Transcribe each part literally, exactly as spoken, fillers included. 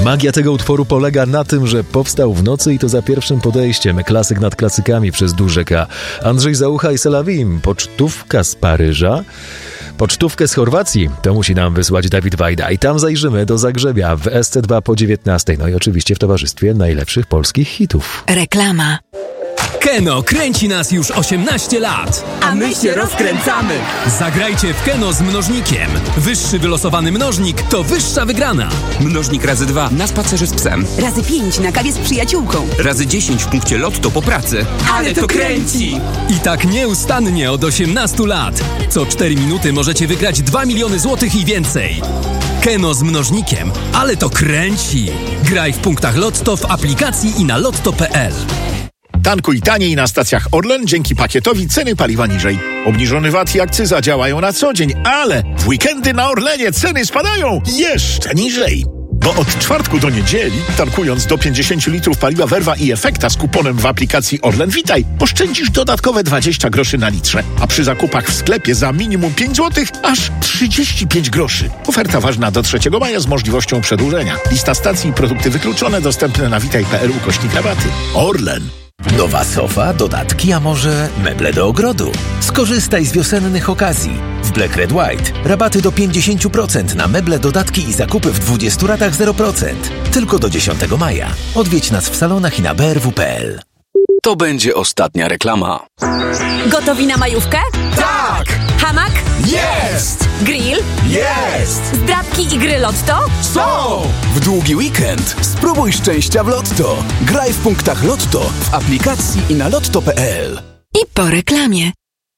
Magia tego utworu polega na tym, że powstał w nocy i to za pierwszym podejściem. Klasyk nad klasykami przez duże K. Andrzej Załucha i Selavim. Pocztówka z Paryża. Pocztówkę z Chorwacji to musi nam wysłać Dawid Wajda i tam zajrzymy do Zagrzebia w S C dwa po dziewiętnastej. No i oczywiście w towarzystwie najlepszych polskich hitów. Reklama. Keno kręci nas już osiemnaście lat. A my się rozkręcamy. Zagrajcie w Keno z mnożnikiem. Wyższy wylosowany mnożnik to wyższa wygrana. Mnożnik razy dwa na spacerze z psem. Razy pięć na kawie z przyjaciółką. Razy dziesięć w punkcie lotto po pracy. Ale to kręci! I tak nieustannie od osiemnastu lat. Co cztery minuty możecie wygrać dwa miliony złotych i więcej. Keno z mnożnikiem. Ale to kręci! Graj w punktach Lotto, w aplikacji i na lotto kropka p l. Tankuj taniej na stacjach Orlen, dzięki pakietowi ceny paliwa niżej. Obniżony V A T i akcyza działają na co dzień, ale w weekendy na Orlenie ceny spadają jeszcze niżej. Bo od czwartku do niedzieli, tankując do pięćdziesiąt litrów paliwa Verva i Efekta z kuponem w aplikacji Orlen Witaj, oszczędzisz dodatkowe dwadzieścia groszy na litrze, a przy zakupach w sklepie za minimum pięć złotych aż trzydzieści pięć groszy. Oferta ważna do trzeciego maja z możliwością przedłużenia. Lista stacji i produkty wykluczone dostępne na witaj kropka p l ukośnik rabaty. Orlen. Nowa sofa, dodatki, a może meble do ogrodu? Skorzystaj z wiosennych okazji. W Black Red White rabaty do pięćdziesiąt procent na meble, dodatki i zakupy w dwudziestu ratach zero procent. Tylko do dziesiątego maja. Odwiedź nas w salonach i na b r w kropka p l. To będzie ostatnia reklama. Gotowi na majówkę? Tak! Hamak? Jest! Grill? Jest! Zdrabki i gry Lotto? Są! W długi weekend spróbuj szczęścia w Lotto. Graj w punktach Lotto, w aplikacji i na lotto kropka p l. I po reklamie.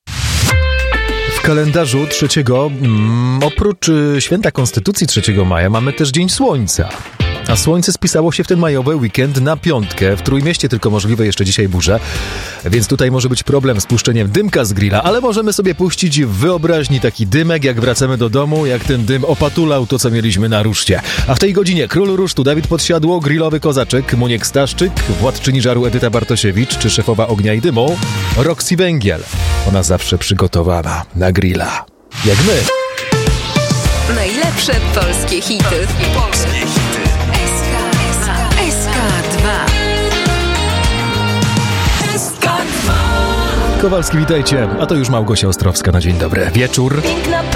W kalendarzu trzeciego, mm, oprócz y, święta Konstytucji trzeciego maja, mamy też Dzień Słońca. A słońce spisało się w ten majowy weekend na piątkę. W Trójmieście tylko możliwe jeszcze dzisiaj burze, więc tutaj może być problem z puszczeniem dymka z grilla, ale możemy sobie puścić w wyobraźni taki dymek, jak wracamy do domu, jak ten dym opatulał to, co mieliśmy na ruszcie. A w tej godzinie Król Rusztu Dawid Podsiadło, grillowy kozaczek, Muniek Staszczyk, władczyni żaru Edyta Bartosiewicz, czy szefowa Ognia i Dymu Roxy Węgiel. Ona zawsze przygotowana na grilla. Jak my. Najlepsze polskie hity. Polskie hity. S K dwa. S K dwa. Kowalski, witajcie. A to już Małgosia Ostrowska na dzień dobry. Wieczór.